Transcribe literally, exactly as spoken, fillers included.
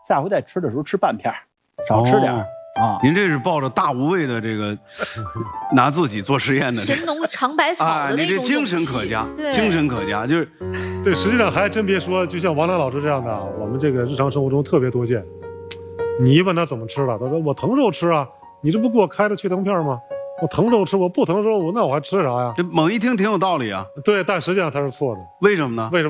下回再吃的时候吃半片，少吃点、哦、啊。 您这是抱着大无畏的这个拿自己做实验的神农尝百草的那种、 啊、你这精神可嘉，精神可嘉，就是对。实际上还真别说，就像王良老师这样的，我们这个日常生活中特别多见。你一问他怎么吃的，他说我疼肉吃啊，你这不给我开的去疼片吗？我疼肉吃，我不疼肉，那我还吃啥呀？ 这猛一听挺有道理啊。 对，但实际上他是错的。 为什么呢？ 为什么？